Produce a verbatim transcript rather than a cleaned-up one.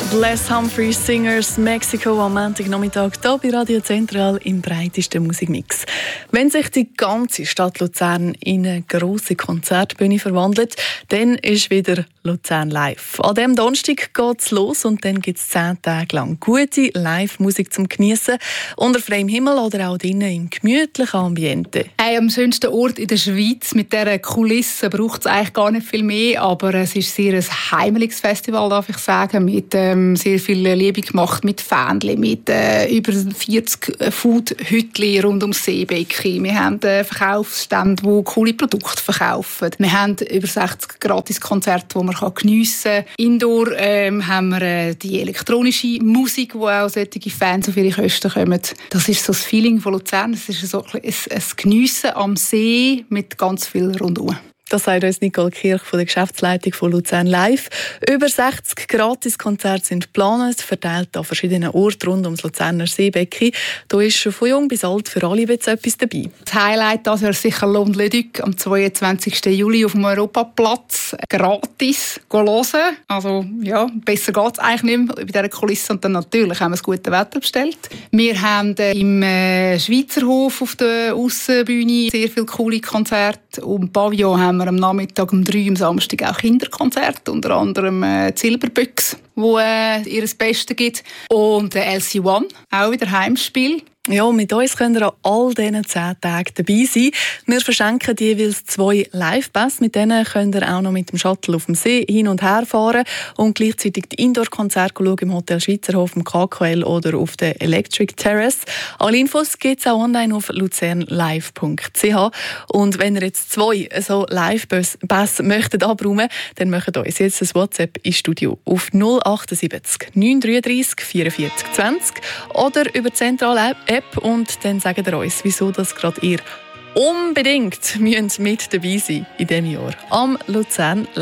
Les Humphrey Singers Mexico am Montagnachmittag hier bei Radio Zentral im breitesten Musikmix. Wenn sich die ganze Stadt Luzern in eine grosse Konzertbühne verwandelt, dann ist wieder Luzern live. An diesem Donnerstag geht es los und dann gibt es zehn Tage lang gute Live-Musik zum Geniessen unter freiem Himmel oder auch drinnen im gemütlichen Ambiente. Hey, am schönsten Ort in der Schweiz mit dieser Kulisse braucht es eigentlich gar nicht viel mehr, aber es ist sehr ein heimeliges Festival, darf ich sagen, mit ähm, sehr viel Liebe gemacht, mit Fähnchen, mit äh, über vierzig Food-Hütchen rund ums Seebecken. Wir haben äh, Verkaufsstände, die coole Produkte verkaufen. Wir haben über sechzig Gratis-Konzerte, die man kann geniessen kann. Indoor ähm, haben wir äh, die elektronische Musik, wo auch solche Fans auf ihre Kosten kommen. Das ist so das Feeling von Luzern. Es ist so ein, ein Geniessen am See mit ganz viel rundum. Das sagt uns Nicole Kirch von der Geschäftsleitung von Luzern Live. Über sechzig Gratis-Konzerte sind geplant, verteilt an verschiedenen Orten rund ums Luzerner Seebecken. Da ist schon von jung bis alt für alle etwas dabei. Das Highlight das wäre sicher Lond-Le-Duc am zweiundzwanzigsten Juli auf dem Europaplatz. Gratis hören. Also ja, besser geht es eigentlich nicht mehr bei dieser Kulisse. Und dann natürlich haben wir das gute Wetter bestellt. Wir haben äh, im äh, Schweizerhof auf der Aussenbühne sehr viele coole Konzerte. Und im Pavillon haben wir am Nachmittag um drei am Samstag auch Kinderkonzerte, unter anderem äh, die Silberbüchse, wo äh, ihr das Beste gibt. Und äh, L C One, auch wieder Heimspiel. Ja, mit uns könnt ihr an all diesen zehn Tagen dabei sein. Wir verschenken jeweils zwei Live-Pässe. Mit denen könnt ihr auch noch mit dem Shuttle auf dem See hin und her fahren und gleichzeitig die Indoor-Konzerte schauen im Hotel Schweizerhof, im K K L oder auf der Electric Terrace. Alle Infos gibt es auch online auf luzernlive punkt c h. Und wenn ihr jetzt zwei so Live-Pässe möchtet abräumen, dann macht uns jetzt ein WhatsApp ins Studio auf null achtundsiebzig neun dreiunddreißig vierundvierzig zwanzig oder über die zentrale App und dann sagt ihr uns, wieso das gerade ihr unbedingt mit dabei sein in diesem Jahr am Luzern